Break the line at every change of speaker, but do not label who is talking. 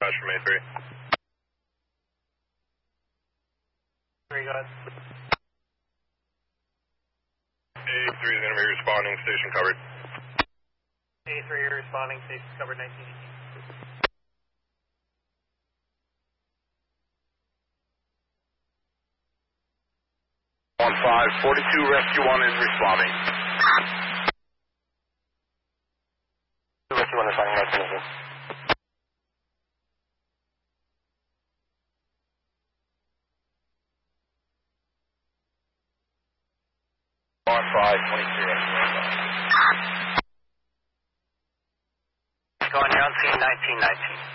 Dispatch from A3.
3, go ahead.
A3 is going to be responding, station covered.
A3, you're responding, station covered 1918.
On 542, Rescue 1 is responding.
Rescue 1 is finding mechanism.
On 522, Rescue 1.
Going, you're on scene 1919.